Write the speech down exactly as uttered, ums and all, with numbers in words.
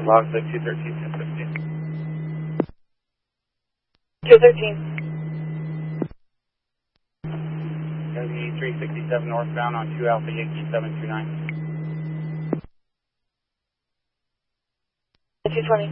Log six two thirteen ten fifteen. two thirteen. Gonna be three sixty-seven northbound on two Alpha Yankee seven two nine. two twenty.